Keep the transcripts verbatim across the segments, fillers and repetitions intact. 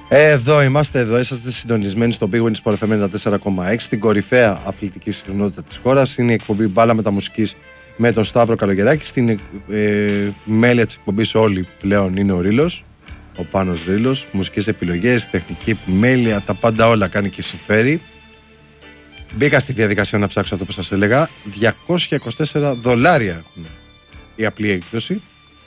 Εδώ είμαστε, εδώ είσαστε συντονισμένοι στο Big Win Sport εφ εμ ενενήντα τέσσερα κόμμα έξι, την κορυφαία αθλητική συχνότητα της χώρας. Είναι η εκπομπή Μπάλα Μεταμουσικής με τον Σταύρο Καλογεράκη. Στην ε, μέλεια της εκπομπής όλοι πλέον είναι ο Ρήλος, ο Πάνος Ρήλος. Μουσικές επιλογές, τεχνική επιμέλεια, τα πάντα όλα κάνει και συμφέρει. Μπήκα στη διαδικασία να ψάξω αυτό που σας έλεγα. διακόσια είκοσι τέσσερα δολάρια η απλή έκδοση.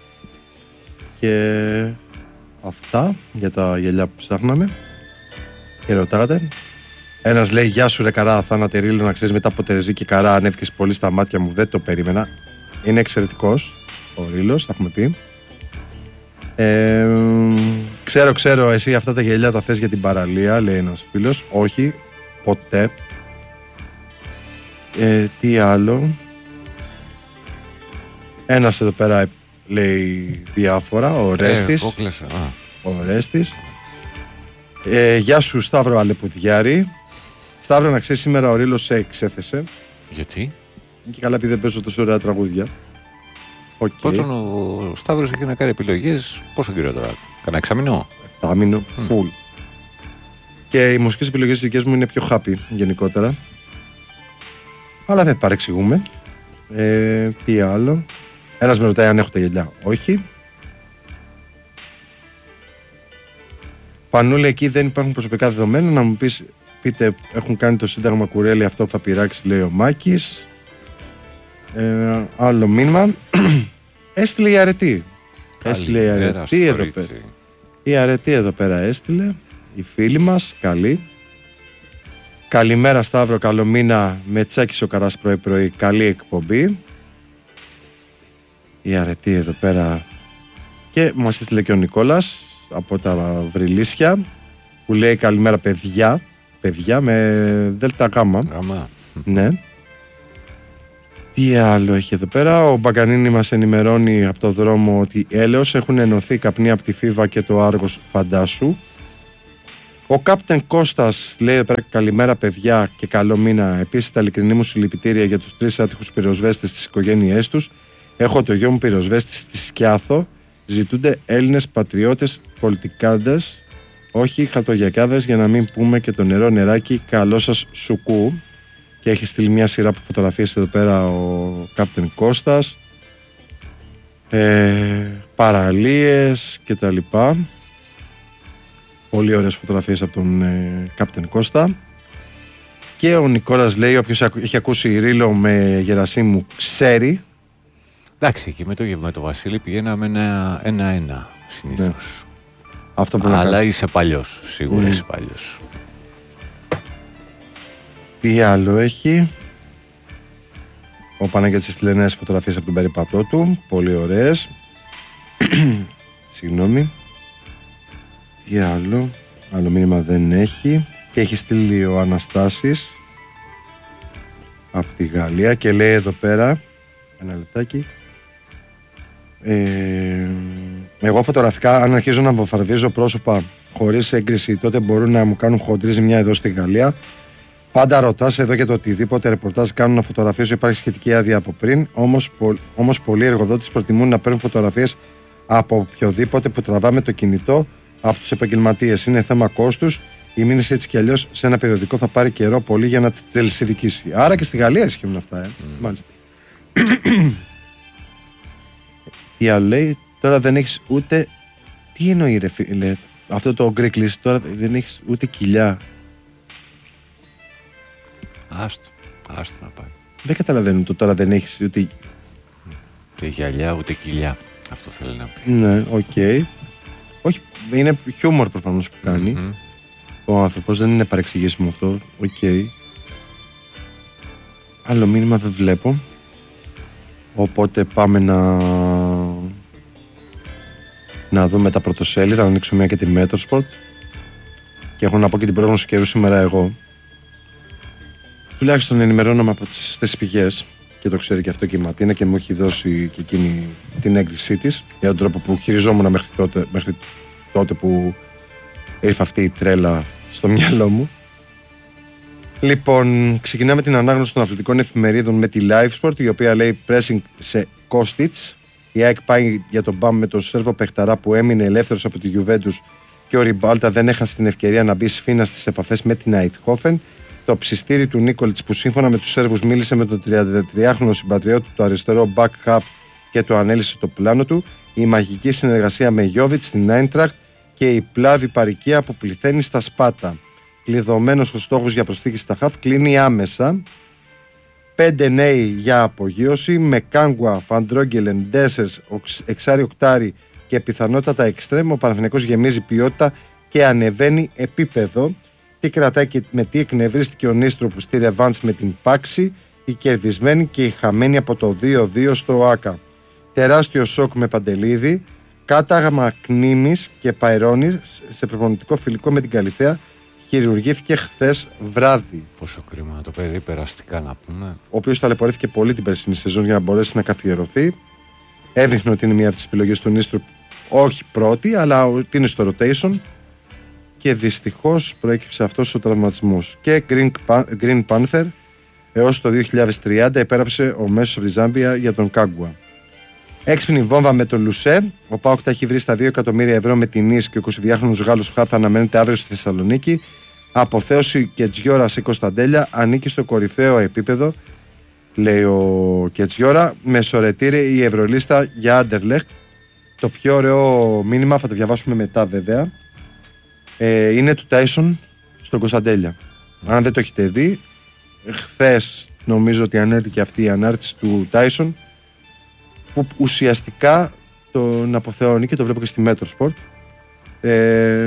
Και αυτά για τα γυαλιά που ψάχναμε. Και ρωτάγατε. Ένας λέει: Γεια σου, ρε καρά, Θάνατε Ρήλο, να ξέρεις μετά από Τερεζή και Καρά ανέβηκες πολύ στα μάτια μου. Δεν το περίμενα. Είναι εξαιρετικός ο Ρήλος, θα έχουμε πει. Ε, ξέρω, ξέρω, εσύ αυτά τα γυαλιά τα θες για την παραλία, λέει ένας φίλος. Όχι, ποτέ. Ε, τι άλλο. Ένας εδώ πέρα λέει διάφορα. Ο Ρέστης. Ε, ο Ρέστης. Ε, γεια σου, Σταύρο Αλεπουδιάρη. Σταύρο, να ξέρεις, σήμερα ο Ρήλος σε εξέθεσε. Γιατί? Και καλά, επειδή δεν παίζω τόσο ωραία τραγούδια. Okay. Πρώτον, ο Σταύρος έχει να κάνει επιλογές. Πόσο καιρό τώρα? Κανένα εξαμηνό? Εφτάμηνο, mm. full. Και οι μουσικές επιλογές δικές μου είναι πιο happy γενικότερα. Αλλά δεν παρεξηγούμε. Ε, τι άλλο. Ένας με ρωτάει αν έχω τα γυαλιά. Όχι. Πανούλη, εκεί δεν υπάρχουν προσωπικά δεδομένα. Να μου πεις, πείτε, έχουν κάνει το Σύνταγμα Κουρέλη αυτό που θα πειράξει, λέει ο Μάκης. Ε, άλλο μήνυμα. Έστειλε η αρετή. Καλή έστειλε η αρετή εδώ πέρα. Η αρετή εδώ πέρα έστειλε. Η φίλη μας, καλή. Καλημέρα Σταύρο, καλό μήνα, με Τσάκη Σοκαράς πρωί πρωί, καλή εκπομπή. Η αρετή εδώ πέρα. Και μας έστειλε και ο Νικόλας από τα Βρυλίσια που λέει καλημέρα παιδιά. Παιδιά με δέλτα γάμα. Γάμα. Ναι. Τι άλλο έχει εδώ πέρα. Ο Μπαγκανίνη μας ενημερώνει από το δρόμο ότι έλεος έχουν ενωθεί καπνοί από τη Φίβα και το Άργος, φαντάσου. Ο Κάπτεν Κώστας λέει εδώ πέρα καλημέρα παιδιά και καλό μήνα. Επίσης τα ειλικρινή μου συλληπιτήρια για τους τρεις άτυχους πυροσβέστες στις οικογένειές τους. Έχω το γιο μου πυροσβέστη στη Σκιάθο. Ζητούνται Έλληνες πατριώτες πολιτικάντες, όχι χαρτογιακάδες, για να μην πούμε και το νερό νεράκι. Καλό σας σουκού. Και έχει στείλει μια σειρά από φωτογραφίες εδώ πέρα ο Κάπτεν Κώστας. Ε, παραλίες και τα λοιπά. Πολύ ωραίες φωτογραφίες από τον ε, Κάπτεν Κώστα. Και ο Νικόλας λέει, όποιος έχει ακούσει Ρήλο με Γερασίμου ξέρει. Εντάξει, εκεί με το, με το Βασίλη πηγαίναμε ένα-ένα συνήθως. Ναι. Αυτό που Αλλά να είσαι παλιός, σίγουρα mm. είσαι παλιός. Τι άλλο έχει. Ο Παναγιώτης έστειλε νέες φωτογραφίες από τον περίπατό του. Πολύ ωραίες. Συγγνώμη. Τι άλλο. Άλλο μήνυμα δεν έχει. Και έχει στείλει ο Αναστάσης από τη Γαλλία και λέει εδώ πέρα, ένα λεπτάκι, ε, εγώ φωτογραφικά αν αρχίζω να βοφαρδίζω πρόσωπα χωρίς έγκριση, τότε μπορούν να μου κάνουν χοντρή ζημιά εδώ στη Γαλλία. Πάντα ρωτάς εδώ και το οτιδήποτε ρεπορτάζ κάνουν να φωτογραφίζω, υπάρχει σχετική άδεια από πριν. Όμως, πο, όμως πολλοί εργοδότες προτιμούν να παίρνουν φωτογραφίες από οποιοδήποτε που τραβάμε το κινητό από τους επαγγελματίες. Είναι θέμα κόστους. Η μήνυση έτσι κι αλλιώς σε ένα περιοδικό θα πάρει καιρό πολύ για να τη τελεσιδικήσει. Άρα και στη Γαλλία ισχύουν αυτά, ε. Mm. Μάλιστα. Τι άλλο λέει, τώρα δεν έχεις ούτε. Τι εννοεί, ρε φίλε, αυτό το Greek list, τώρα δεν έχεις ούτε κοιλιά. Άστο, άστο να πάει. Δεν καταλαβαίνω το τώρα δεν έχεις ούτε. Ούτε γυαλιά ούτε κοιλιά. Αυτό θέλει να πει. Ναι, οκ. Okay. Όχι, είναι χιούμορ προφανώς που κάνει. Mm-hmm. Ο άνθρωπος, δεν είναι παρεξηγήσιμο αυτό. Οκ. Okay. Άλλο μήνυμα δεν βλέπω. Οπότε πάμε να να δούμε τα πρωτοσέλιδα. Να ανοίξω μια και τη Metrosport. Και έχω να πω και την πρόγνωση καιρού σήμερα εγώ. Τουλάχιστον ενημερώνομαι από τις σωστές πηγές. Και το ξέρει και αυτό και η Ματίνα και μου έχει δώσει και εκείνη την έγκρισή της για τον τρόπο που χειριζόμουν μέχρι τότε, μέχρι τότε που ήρθε αυτή η τρέλα στο μυαλό μου. Λοιπόν, ξεκινάμε την ανάγνωση των αθλητικών εφημερίδων με τη Live Sport, η οποία λέει pressing σε Kostic. Η ΑΕΚ πάει για τον μπαμ με τον Σέρβο παιχταρά που έμεινε ελεύθερος από τη Juventus και ο Ριμπάλτα δεν έχασε την ευκαιρία να μπει σφήνα στις επαφές με την Αιτχόφεν. Το ψιστήρι του Νίκολιτς, που σύμφωνα με τους Σέρβους μίλησε με τον τριαντατριάχρονο συμπατριώτη του αριστερό back half και του ανέλησε το πλάνο του, η μαγική συνεργασία με Γιόβιτς στην Άιντραχτ και η πλάβη παροικία που πληθαίνει στα Σπάτα. Κλειδωμένος ο στόχος για προσθήκη στα χαφ κλείνει άμεσα. Πέντε νέοι για απογείωση με Κάγκουα, Φαντρόγγελεν, Ντέσσερς, εξάρι οκτάρι και πιθανότατα εξτρέμ. Ο Παναθηναϊκός γεμίζει ποιότητα και ανεβαίνει επίπεδο. Τι κρατάει και με τι εκνευρίστηκε ο Νίστροπ στη ρεβάνς με την Πάξη, οι κερδισμένοι και οι χαμένοι από το δύο δύο στο ΆΚΑ. Τεράστιο σοκ με Παντελίδη, κάταγμα Κνήμης και Παϊρώνης σε προπονητικό φιλικό με την Καλιθέα. Χειρουργήθηκε χθες βράδυ. Πόσο κρίμα το παιδί, περαστικά να πούμε. Ο οποίος ταλαιπωρήθηκε πολύ την περσινή σεζόν για να μπορέσει να καθιερωθεί. Έδειχνε ότι είναι μία από τις επιλογές του Νίστρου, όχι πρώτη, αλλά ότι είναι στο rotation. Και δυστυχώς προέκυψε αυτός ο τραυματισμός. Και Green, Green Panther έως το δύο χιλιάδες τριάντα επέραψε ο μέσος από τη Ζάμπια για τον Κάγκουα. Έξυπνη βόμβα με τον Λουσέ. Ο ΠΑΟΚ τα έχει βρει στα δύο εκατομμύρια ευρώ με την Ις και ο εικοσιδυάχρονος Γάλλος Χάθ αναμένεται αύριο στη Θεσσαλονίκη. Αποθέωση Κετζιόρα σε Κωνσταντέλια, ανήκει στο κορυφαίο επίπεδο, λέει ο Κετζιόρα. Μεσορετήρε η Ευρωλίστα για Άντερλεχτ. Το πιο ωραίο μήνυμα, θα το διαβάσουμε μετά βέβαια, ε, είναι του Τάισον στον Κωνσταντέλια. Αν δεν το έχετε δει, χθες νομίζω ότι ανέβηκε αυτή η ανάρτηση του Τάισον, που ουσιαστικά τον αποθεώνει και το βλέπω και στη Μέτροσπορτ. Ε,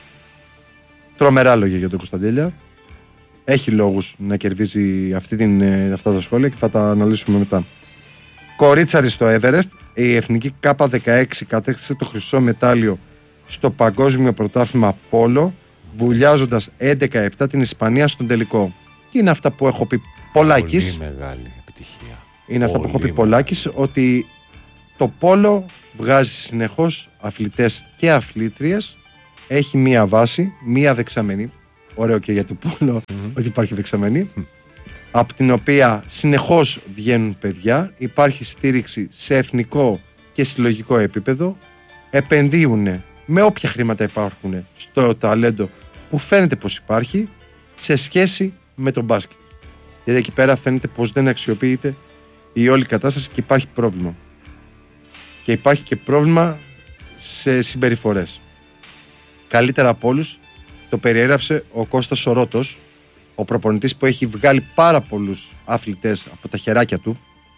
τρομερά λόγια για τον Κωνσταντέλια. Έχει λόγους να κερδίζει αυτή την, αυτά τα σχόλια και θα τα αναλύσουμε μετά. Κορίτσαρη στο Everest. Η εθνική ΚΑΠΑ δεκαέξι κατέκτησε το χρυσό μετάλλιο στο παγκόσμιο πρωτάθλημα Πόλο, βουλιάζοντας έντεκα επτά την Ισπανία στον τελικό. Και είναι αυτά που έχω πει Πολάκης. Πολύ μεγάλη επιτυχία. Είναι αυτά που έχω πει Πολάκης, ότι το Πόλο βγάζει συνεχώς αθλητές και αθλήτριες, έχει μία βάση, μία δεξαμενή. Ωραίο και για το Πόλο mm-hmm. ότι υπάρχει δεξαμενή, mm. από την οποία συνεχώς βγαίνουν παιδιά, υπάρχει στήριξη σε εθνικό και συλλογικό επίπεδο, επενδύουν με όποια χρήματα υπάρχουν στο ταλέντο που φαίνεται πως υπάρχει σε σχέση με τον μπάσκετ. Γιατί εκεί πέρα φαίνεται πως δεν αξιοποιείται η όλη κατάσταση και υπάρχει πρόβλημα. Και υπάρχει και πρόβλημα σε συμπεριφορές. Καλύτερα από όλους το περιέγραψε ο Κώστας Σορότος, ο προπονητής που έχει βγάλει πάρα πολλούς αθλητές από τα χεράκια του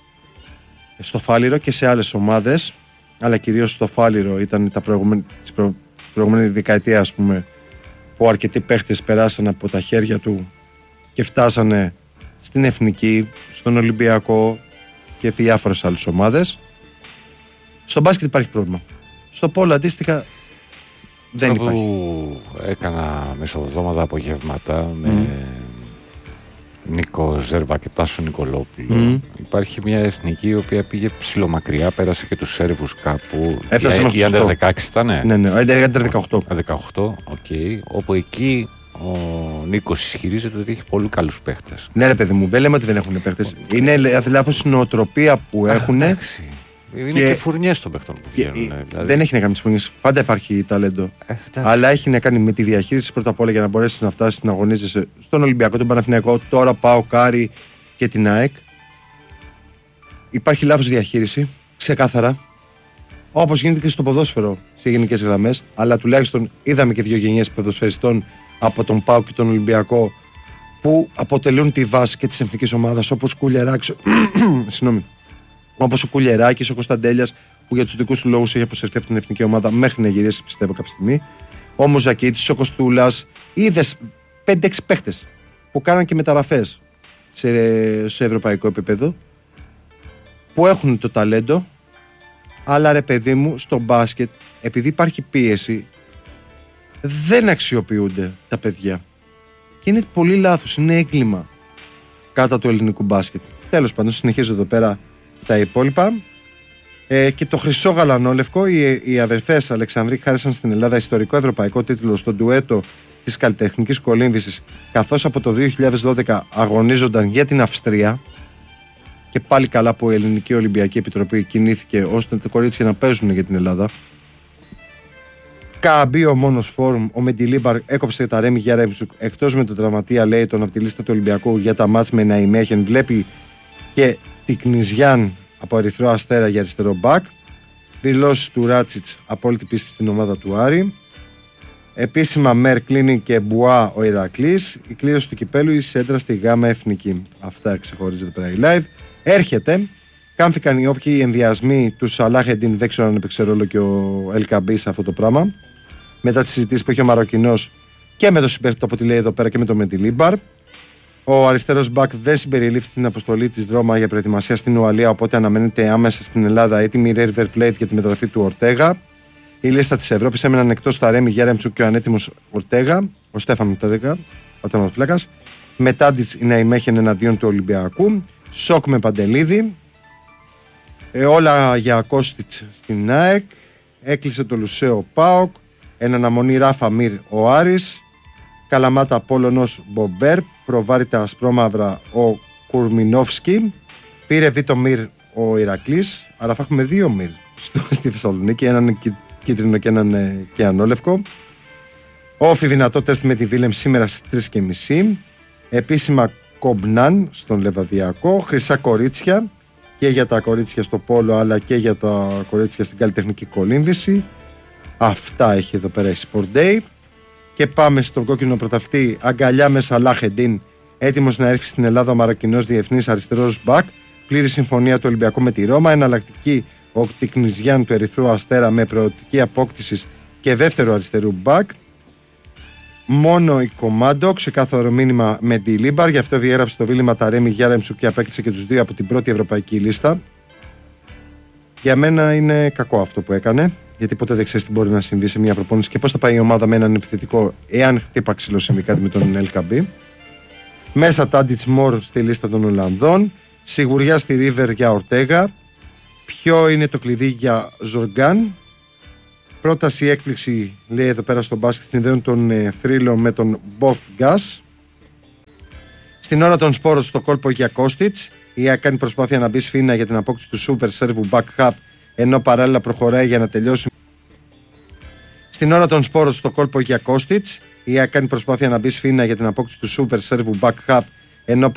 στο Φάληρο και σε άλλες ομάδες, αλλά κυρίως στο Φάληρο ήταν τα προηγούμενη, προ, προηγούμενη δεκαετία, ας πούμε, που αρκετοί παίχτες περάσαν από τα χέρια του και φτάσανε στην Εθνική, στον Ολυμπιακό και διάφορες άλλες ομάδες. Στο μπάσκετ υπάρχει πρόβλημα. Στο πόλο αντίστοιχα δεν Αφού υπάρχει. Έκανα μεσοβδόμαδα απογεύματα με Mm. Νίκο Ζέρβα και Τάσο Νικολόπουλο. Mm. Υπάρχει μια εθνική η οποία πήγε ψιλομακριά, πέρασε και τους Σέρβους κάπου. Έφτασε μέχρι η τους Άντερ οκτώ. δεκαέξι ήτανε. Ναι, ναι, Άντερ δεκαοκτώ. δεκαοκτώ, οκ. Okay. Όπου εκεί ο Νίκος ισχυρίζεται ότι έχει πολύ καλούς παίχτες. Ναι, ρε παιδί μου, δεν λέμε ότι δεν έχουν παίχτες. Είναι λάθος η νοοτροπία που έχουν. Εντάξει. Είναι και, και φουρνιές των παίχτων που βγαίνουν. Δηλαδή. Δεν έχει να κάνει με τις φουρνιές. Πάντα υπάρχει ταλέντο. Ε, αλλά έχει να κάνει με τη διαχείριση πρώτα απ' όλα για να μπορέσεις να φτάσεις να αγωνίζεσαι στον Ολυμπιακό, τον Παναθηναϊκό, τώρα πάω Κάρι και την ΑΕΚ. Υπάρχει λάθος διαχείριση, ξεκάθαρα. Όπως γίνεται και στο ποδόσφαιρο σε γενικές γραμμές. Αλλά τουλάχιστον είδαμε και δύο γενιές ποδοσφαιριστών από τον ΠΑΟΚ και τον Ολυμπιακό που αποτελούν τη βάση και της εθνικής ομάδας, όπως Κουλιεράκης. Συγγνώμη. Όπως ο Κουλιεράκης, ο Κωνσταντέλιας, που για τους δικούς του λόγους έχει αποσυρθεί από την εθνική ομάδα μέχρι να γυρίσει, πιστεύω, κάποια στιγμή. Ο Μουζακίτης, ο Κοστούλας. Είδες πέντε έξι παίχτες που κάναν και μεταγραφές σε, σε ευρωπαϊκό επίπεδο, που έχουν το ταλέντο, αλλά ρε παιδί μου, στο μπάσκετ, επειδή υπάρχει πίεση, δεν αξιοποιούνται τα παιδιά. Και είναι πολύ λάθος, είναι έγκλημα κατά του ελληνικού μπάσκετ. Τέλος πάντων, συνεχίζω εδώ πέρα τα υπόλοιπα. Ε, και το χρυσό γαλανόλευκο, οι, οι αδερφές Αλεξανδροί χάρισαν στην Ελλάδα ιστορικό ευρωπαϊκό τίτλο στο ντουέτο της καλλιτεχνικής κολύμβησης, καθώς από το δύο χιλιάδες δώδεκα αγωνίζονταν για την Αυστρία. Και πάλι καλά που η Ελληνική Ολυμπιακή Επιτροπή κινήθηκε ώστε τα κορίτσια να παίζουν για την Ελλάδα. Καμπή ο μόνος φόρουμ, ο Μεντιλίμπαρ έκοψε τα Ρέμι Γιαρέμτσουκ εκτός με τον τραυματία, λέει, τον από τη λίστα του Ολυμπιακού για τα μάτς με Ναϊμέχεν. Βλέπει και τη Κνιζιάν από Ερυθρό Αστέρα για αριστερό μπακ. Δηλώσεις του Ράτσιτς, απόλυτη πίστη στην ομάδα του Άρη. Επίσημα Μέρ, Κλίνι και Μπουά ο Ηρακλής. Η κλήρωση του κυπέλου, η σέντρα στη Γάμα Εθνική. Αυτά ξεχωρίζεται πέρα η live. Έρχεται. Κάμφηκαν οι όποιοι ενδιασμοί του Σαλάχεντιν, δεν ξέρω αν έπαιξε ρόλο και ο Ελκαμπή σε αυτό το πράγμα. Μετά τις συζητήσεις που είχε ο Μαροκινός και με το συμπέχτη από τη λέει εδώ πέρα και με το Μεντιλίμπαρ. Ο αριστερός μπακ δεν συμπεριλήφθη στην αποστολή της Ρώμα για προετοιμασία στην Ουαλία, οπότε αναμένεται άμεσα στην Ελλάδα έτοιμη η River Plate για τη μεταγραφή του Ορτέγα. Η λίστα της Ευρώπης έμεναν εκτός τα Ρέμι Γέρεμτσουκ και ο ανέτοιμος Ορτέγα, ο Στέφαν Ορτέγα, ο τερματοφύλακας. Μετά της η Ναϊμέχεν εναντίον του Ολυμπιακού. Σοκ με Παντελίδη. Ε, όλα για Κώστιτς στην ΑΕΚ. Έκλεισε το Λουσέο ΠΑΟΚ. Εν αναμονή Ράφα Μυρ ο Άρης. Καλαμάτα Πόλωνος Μπομπέρ. Προβάρητα ασπρόμαυρα ο Κουρμινόφσκι. Πήρε Βίτο Μυρ ο Ηρακλής. Άρα θα έχουμε δύο Μυρ στο, στη Θεσσαλονίκη. Έναν κίτρινο και έναν ε, και ανόλευκο. Όφι δυνατό τεστ με τη Βίλεμ σήμερα στις τρεις και μισή. Επίσημα Κομπνάν στον Λεβαδιακό. Χρυσά κορίτσια. Και για τα κορίτσια στο πόλο, αλλά και για τα κορίτσια στην καλλιτεχνική κολύμβηση. Αυτά έχει εδώ πέρα η Sport Day. Και πάμε στον κόκκινο πρωταυτή. Αγκαλιά με Σαλάχεντιν. Έτοιμος να έρθει στην Ελλάδα ο Μαροκινός διεθνής αριστερός μπακ. Πλήρη συμφωνία του Ολυμπιακού με τη Ρώμα. Εναλλακτική ο Κτικνιζιάν του Ερυθρού Αστέρα με προοπτική απόκτηση και δεύτερο αριστερού μπακ. Μόνο η Κομάντο, ξεκάθαρο μήνυμα με τη Λίμπαρ, γι' αυτό διέγραψε το δίλημμα τα Ρέμι Γιάρεμτσουκ και απέκτησε και τους δύο από την πρώτη ευρωπαϊκή λίστα. Για μένα είναι κακό αυτό που έκανε, γιατί ποτέ δεν ξέρει τι μπορεί να συμβεί σε μια προπόνηση και πώς θα πάει η ομάδα με έναν επιθετικό, εάν χτύπα ξυλοσυμβεί κάτι με τον Ελκαμπή. Μέσα Τάντιτς Μορ στη λίστα των Ολλανδών. Σιγουριά στη Ρίβερ για Ορτέγα. Ποιο είναι το κλειδί για Ζοργκάν. Πρόταση έκπληξη, λέει εδώ πέρα στο μπάσκετ, συνδέουν τον ε, θρύλο με τον Μποφ Γκάς. Στην ώρα των σπόρων στο κόλπο για Κώστιτς. Η ΑΕΚ κάνει προσπάθεια να μπει σφήνα για την απόκτηση του Σούπερ Σέρβου Back Half, ενώ παράλληλα προχωράει για να τελειώσει. Στην ώρα των σπόρων στο κόλπο για Κώστιτς. Η ΑΕΚ κάνει προσπάθεια να μπει σφήνα για την απόκτηση του Σούπερ Σέρβου Back Half, ενώ